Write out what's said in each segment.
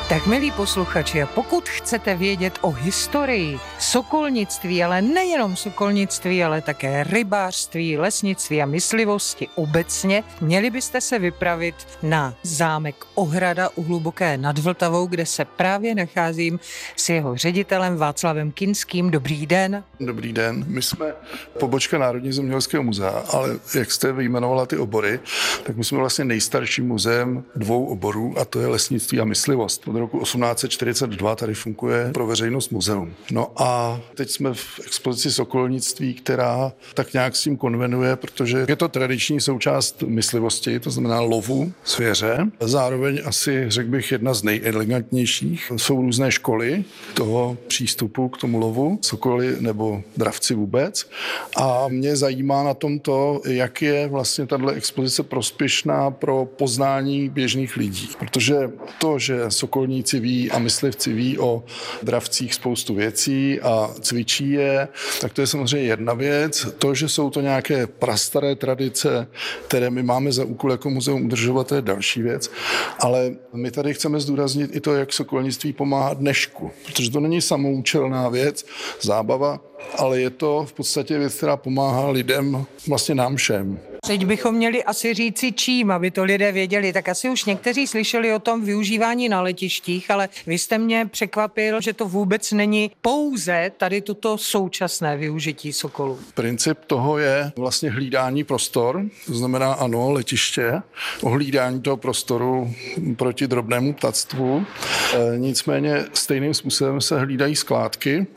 Tak milí posluchači, pokud chcete vědět o historii sokolnictví, ale nejenom sokolnictví, ale také rybářství, lesnictví a myslivosti obecně, měli byste se vypravit na zámek Ohrada u Hluboké nad Vltavou, kde se právě nacházím s jeho ředitelem Václavem Kinským. Dobrý den. Dobrý den. My jsme pobočka Národního zemědělského muzea, ale jak jste vyjmenovala ty obory, tak my jsme vlastně nejstarším muzeem 2 oborů, a to je lesnictví a myslivost. Od roku 1842 tady funguje pro veřejnost muzeum. No a teď jsme v expozici sokolnictví, která tak nějak s tím konvenuje, protože je to tradiční součást myslivosti, to znamená lovu zvěře. Zároveň asi, řekl bych, jedna z nejelegantnějších. Jsou různé školy toho přístupu k tomu lovu, sokoly nebo dravci vůbec. A mě zajímá na tom to, jak je vlastně tato expozice prospěšná pro poznání běžných lidí. Protože to, že sokolníci ví a myslivci ví o dravcích spoustu věcí a cvičí je, tak to je samozřejmě jedna věc. To, že jsou to nějaké prastaré tradice, které my máme za úkol jako muzeum udržovat, to je další věc. Ale my tady chceme zdůraznit i to, jak sokolnictví pomáhá dnešku, protože to není samoučelná věc, zábava, ale je to v podstatě věc, která pomáhá lidem, vlastně nám všem. Teď bychom měli asi říci čím, aby to lidé věděli. Tak asi už někteří slyšeli o tom využívání na letištích, ale vy jste mě překvapil, že to vůbec není pouze tady toto současné využití sokolů. Princip toho je vlastně hlídání prostor, to znamená ano, letiště, ohlídání toho prostoru proti drobnému ptactvu. Nicméně stejným způsobem se hlídají skládky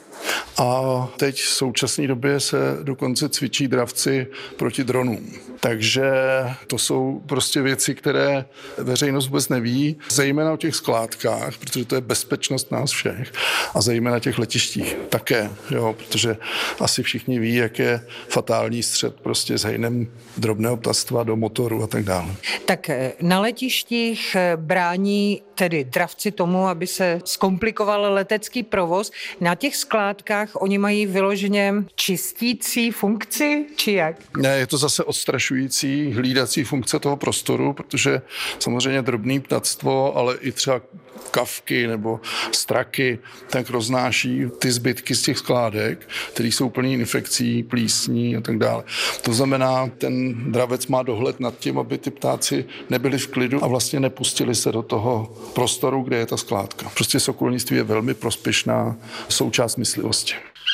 a teď v současné době se dokonce cvičí dravci proti dronům. Takže to jsou prostě věci, které veřejnost vůbec neví, zejména o těch skládkách, protože to je bezpečnost nás všech, a zejména těch letištích také, jo, protože asi všichni ví, jak je fatální střet prostě s hejnem drobného ptactva do motoru a tak dále. Tak na letištích brání tedy dravci tomu, aby se zkomplikoval letecký provoz. Na těch skládkách oni mají vyloženě čistící funkci, či jak? Ne, je to zase odstrašující hlídací funkce toho prostoru, protože samozřejmě drobné ptactvo, ale i třeba kavky nebo straky, tak roznáší ty zbytky z těch skládek, které jsou plný infekcí, plísní a tak dále. To znamená, ten dravec má dohled nad tím, aby ty ptáci nebyli v klidu a vlastně nepustili se do toho prostoru, kde je ta skládka. Prostě sokolnictví je velmi prospěšná součást myslivosti.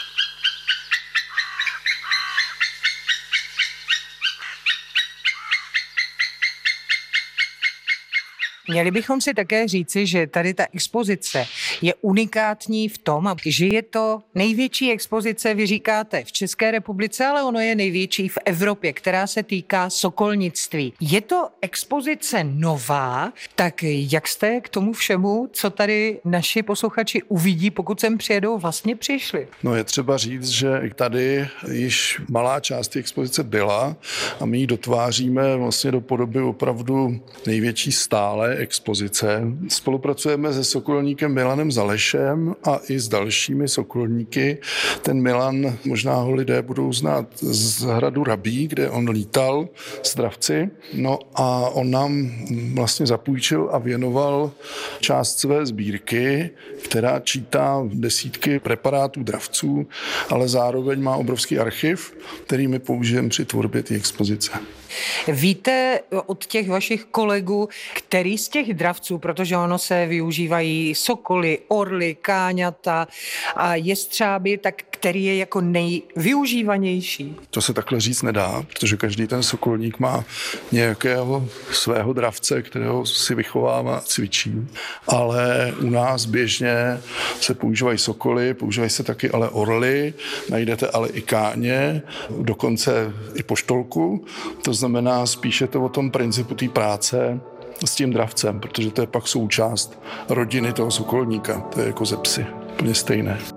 Měli bychom si také říci, že tady ta expozice je unikátní v tom, že je to největší expozice, vy říkáte, v České republice, ale ono je největší v Evropě, která se týká sokolnictví. Je to expozice nová, tak jak jste k tomu všemu, co tady naši posluchači uvidí, pokud sem přijedou, vlastně přišli? No je třeba říct, že tady již malá část té expozice byla a my ji dotváříme vlastně do podoby opravdu největší stále expozice. Spolupracujeme se sokolníkem Milanem Zalešem a i s dalšími sokolníky. Ten Milan, možná ho lidé budou znát z hradu Rabí, kde on lítal s dravci. No a on nám vlastně zapůjčil a věnoval část své sbírky, která čítá desítky preparátů dravců, ale zároveň má obrovský archiv, který my použijeme při tvorbě té expozice. Víte od těch vašich kolegů, který z těch dravců, protože ono se využívají sokoly, orly, káňata a jestřáby, tak který je jako nejvyužívanější? To se takhle říct nedá, protože každý ten sokolník má nějakého svého dravce, kterého si vychovává a cvičí. Ale u nás běžně se používají sokoly, používají se taky ale orly, najdete ale i káně, dokonce i poštolku. To znamená, spíše to o tom principu té práce s tím dravcem, protože to je pak součást rodiny toho sokolníka. To je jako ze psy. Úplně stejné.